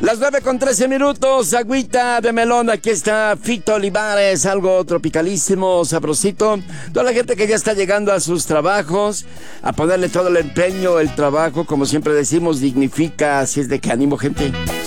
Las 9:13, agüita de melón, aquí está Fito Olivares, algo tropicalísimo, sabrosito. Toda la gente que ya está llegando a sus trabajos, a ponerle todo el empeño, el trabajo, como siempre decimos, dignifica, así es de que ánimo, gente.